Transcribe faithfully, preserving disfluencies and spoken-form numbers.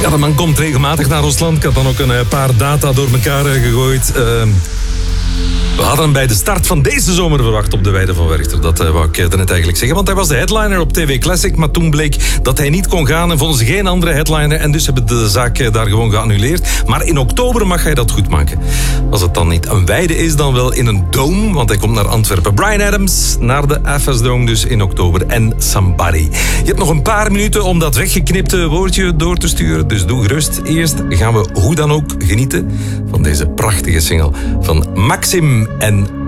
Ja, de man komt regelmatig naar ons land. Ik had dan ook een paar data door elkaar gegooid. Uh, we hadden hem bij de start van deze zomer verwacht op de Weide van Werchter. Dat uh, wou ik uh, net eigenlijk zeggen. Want hij was de headliner op T V Classic. Maar toen bleek dat hij niet kon gaan en vonden ze geen andere headliner. En dus hebben de zaak uh, daar gewoon geannuleerd. Maar in oktober mag hij dat goed maken. Als het dan niet een Weide is, dan wel in een dome. Want hij komt naar Antwerpen. Bryan Adams naar de F S Dome dus in oktober. En Somebody. Je hebt nog een paar minuten om dat weggeknipte woordje door te sturen. Dus doe gerust. Eerst gaan we hoe dan ook genieten van deze prachtige single van Maxim en